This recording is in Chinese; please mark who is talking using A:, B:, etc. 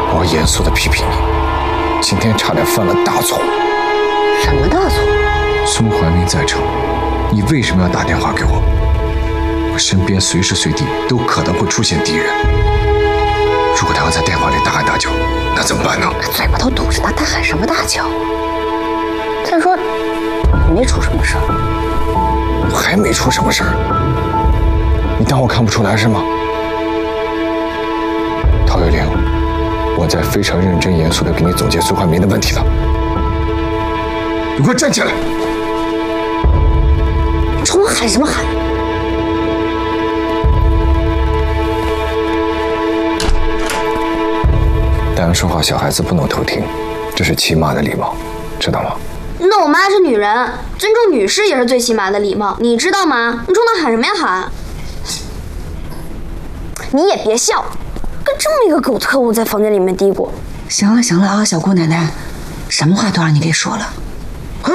A: 我要严肃地批评你，今天差点犯了大错误。
B: 什么大错？
A: 孙怀民在场，你为什么要打电话给我？我身边随时随地都可能会出现敌人。如果他要在电话里大喊大叫，那怎么办呢？
B: 嘴巴都堵着呢，大喊什么大叫？再说，你没出什么事儿。
A: 我还没出什么事儿，你当我看不出来是吗？陶月玲，我在非常认真严肃地给你总结孙怀民的问题了。你给我站起来！
B: 冲我喊什么喊？
A: 大人说话，小孩子不能偷听，这是起码的礼貌，知道吗？
C: 那我妈是女人，尊重女士也是最起码的礼貌，你知道吗？你冲她喊什么呀喊？你也别笑，跟这么一个狗特务在房间里面嘀咕。
B: 行了行了啊，小姑奶奶，什么话都让你给说了。